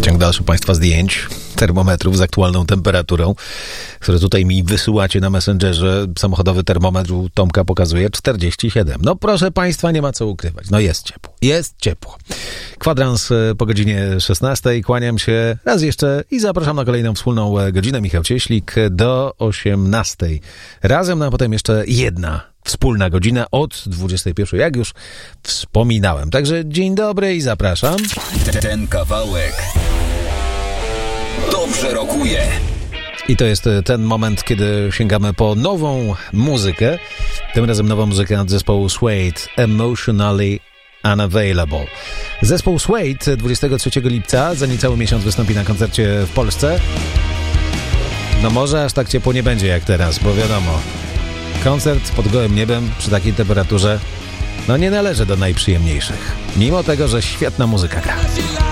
Ciąg dalszy Państwa zdjęć, termometrów z aktualną temperaturą, które tutaj mi wysyłacie na Messengerze. Samochodowy termometr u Tomka pokazuje 47. No proszę Państwa, nie ma co ukrywać. No jest ciepło. Jest ciepło. Kwadrans po godzinie 16. Kłaniam się raz jeszcze i zapraszam na kolejną wspólną godzinę. Michał Cieślik do 18. Razem, no a potem jeszcze jedna wspólna godzina od 21, jak już wspominałem. Także dzień dobry i zapraszam. Ten kawałek dobrze rokuje. I to jest ten moment, kiedy sięgamy po nową muzykę. Tym razem nową muzykę od zespołu Suede, Emotionally Unavailable. Zespół Suede 23 lipca, za niecały miesiąc wystąpi na koncercie w Polsce. No może aż tak ciepło nie będzie jak teraz, bo wiadomo, koncert pod gołym niebem przy takiej temperaturze no nie należy do najprzyjemniejszych. Mimo tego, że świetna muzyka gra.